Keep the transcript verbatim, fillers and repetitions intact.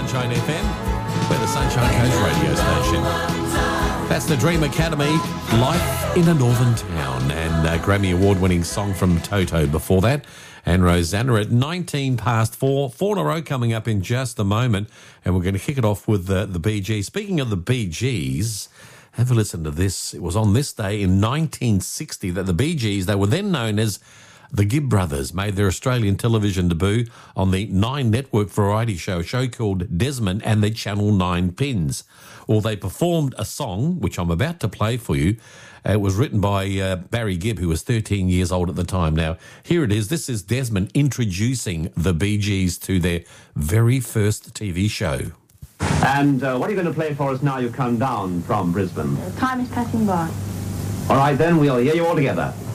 Sunshine F M. We're the Sunshine Coast radio station. That's the Dream Academy, Life in a Northern Town, and a Grammy Award-winning song from Toto before that. And Rosanna at nineteen past four, four in a row coming up in just a moment. And we're going to kick it off with the, the Bee Gees. Speaking of the Bee Gees, have a listen to this. It was on this day in nineteen sixty that the Bee Gees, they were then known as the Gibb Brothers, made their Australian television debut on the Nine Network variety show, a show called Desmond and the Channel nine Pins. Well, they performed a song, which I'm about to play for you. Uh, it was written by uh, Barry Gibb, who was thirteen years old at the time. Now, here it is. This is Desmond introducing the Bee Gees to their very first T V show. And uh, what are you going to play for us now you've come down from Brisbane? Time is passing by. All right, then, we'll hear you all together.